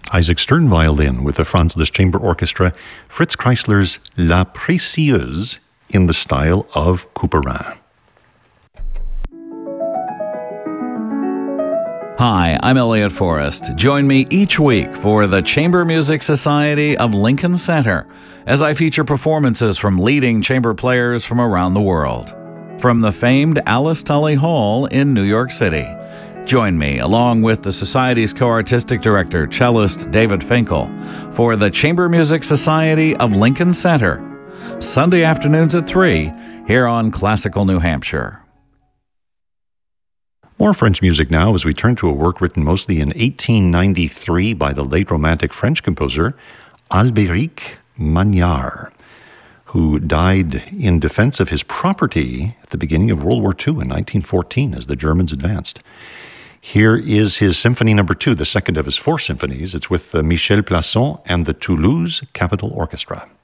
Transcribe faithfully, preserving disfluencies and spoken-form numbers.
Isaac Stern violin with the Franz Liszt Chamber Orchestra, Fritz Kreisler's La Précieuse in the style of Couperin. Hi, I'm Elliot Forrest. Join me each week for the Chamber Music Society of Lincoln Center as I feature performances from leading chamber players from around the world. From the famed Alice Tully Hall in New York City. Join me, along with the Society's co-artistic director, cellist David Finkel, for the Chamber Music Society of Lincoln Center, Sunday afternoons at three, here on Classical New Hampshire. More French music now as we turn to a work written mostly in eighteen ninety-three by the late Romantic French composer Albéric Magnard, who died in defense of his property at the beginning of World War Two in nineteen fourteen as the Germans advanced. Here is his Symphony Number Two, the second of his four symphonies. It's with uh, Michel Plasson and the Toulouse Capitol Orchestra.